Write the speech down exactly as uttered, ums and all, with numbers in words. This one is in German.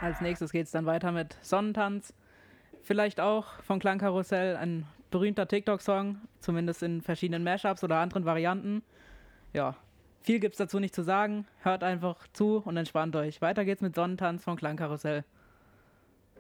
Als nächstes geht es dann weiter mit Sonnentanz. Vielleicht auch von Klangkarussell ein berühmter TikTok-Song, zumindest in verschiedenen Mashups oder anderen Varianten. Ja, viel gibt's dazu nicht zu sagen. Hört einfach zu und entspannt euch. Weiter geht's mit Sonnentanz von Klangkarussell.